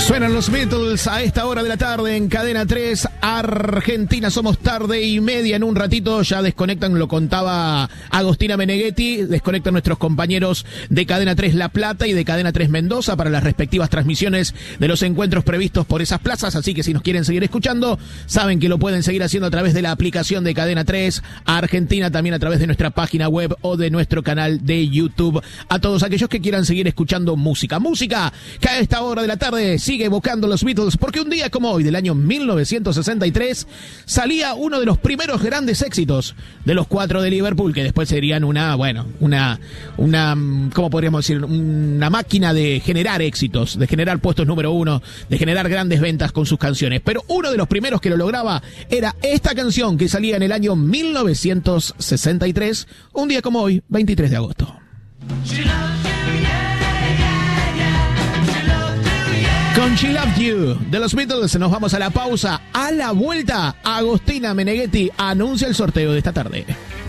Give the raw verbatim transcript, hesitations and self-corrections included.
Suenan los Beatles a esta hora de la tarde en Cadena tres Argentina. Somos tarde y media. En un ratito ya desconectan, lo contaba Agostina Meneghetti, desconectan nuestros compañeros de Cadena tres La Plata y de Cadena tres Mendoza para las respectivas transmisiones de los encuentros previstos por esas plazas. Así que si nos quieren seguir escuchando, saben que lo pueden seguir haciendo a través de la aplicación de Cadena tres Argentina, también a través de nuestra página web o de nuestro canal de YouTube. A todos aquellos que quieran seguir escuchando música. Música que a esta hora de la tarde sigue evocando los Beatles, porque un día como hoy del año mil novecientos sesenta y tres salía uno de los primeros grandes éxitos de los cuatro de Liverpool, que después serían una, bueno, una, una, ¿cómo podríamos decir? Una máquina de generar éxitos, de generar puestos número uno, de generar grandes ventas con sus canciones. Pero uno de los primeros que lo lograba era esta canción que salía en el año mil novecientos sesenta y tres, un día como hoy, veintitrés de agosto. Con She Loved You de los Beatles nos vamos a la pausa. A la vuelta, Agostina Meneghetti anuncia el sorteo de esta tarde.